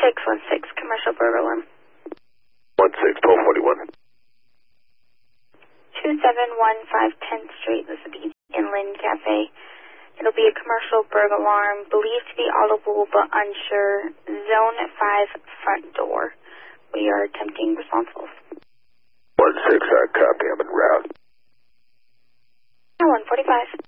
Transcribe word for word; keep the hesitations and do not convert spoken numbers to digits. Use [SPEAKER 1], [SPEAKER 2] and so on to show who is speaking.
[SPEAKER 1] six one six, commercial burglar alarm.
[SPEAKER 2] one six, twelve forty-one.
[SPEAKER 1] two seven one five tenth Street, this would be Inland Cafe. It'll be a commercial burglar alarm, believed to be audible but unsure. Zone five, front door. We are attempting responsibles.
[SPEAKER 2] one six, I copy, I'm en route.
[SPEAKER 1] one forty-five.